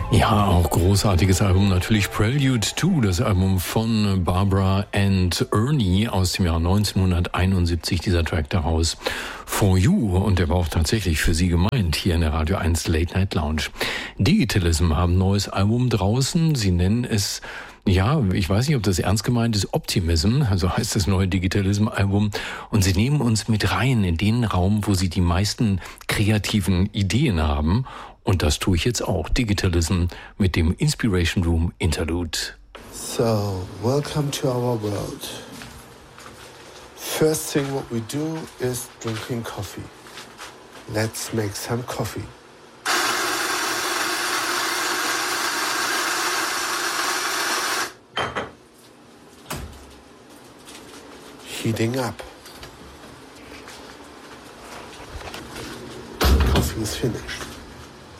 Ja, auch großartiges Album, natürlich Prelude 2, das Album von Barbara and Ernie aus dem Jahr 1971, dieser Track daraus, For You, und der war auch tatsächlich für Sie gemeint, hier in der Radio 1 Late Night Lounge. Digitalism haben ein neues Album draußen, sie nennen es, ja, ich weiß nicht, ob das ernst gemeint ist, Optimism, also heißt das neue Digitalism-Album, und sie nehmen uns mit rein in den Raum, wo sie die meisten kreativen Ideen haben. Und das tue ich jetzt auch. Digitalism mit dem Inspiration Room Interlude. So, welcome to our world. First thing what we do is drinking coffee. Let's make some coffee. Heating up. Coffee is finished.